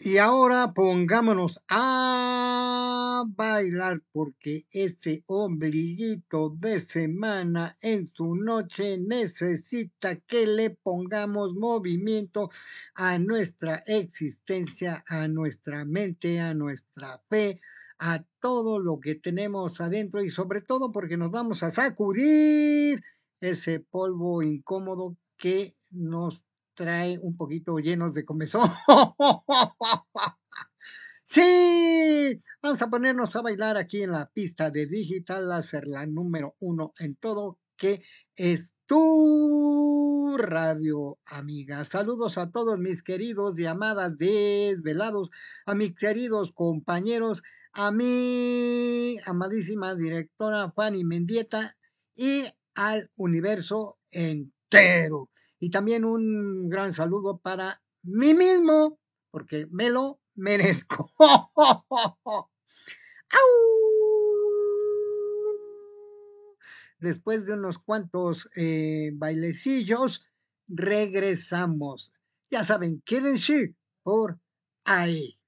Y ahora pongámonos a bailar porque ese ombliguito de semana en su noche necesita que le pongamos movimiento a nuestra existencia, a nuestra mente, a nuestra fe, a todo lo que tenemos adentro y sobre todo porque nos vamos a sacudir ese polvo incómodo que nos trae un poquito llenos de comezón. Sí, vamos a ponernos a bailar aquí en la pista de Digital Láser, la número uno en todo, que es tu radio, amiga. Saludos a todos mis queridos y amadas desvelados, a mis queridos compañeros, a mi amadísima directora Fanny Mendieta y al universo entero. Y también un gran saludo para mí mismo, porque me lo merezco. Después de unos cuantos bailecillos, regresamos. Ya saben, quédense por ahí.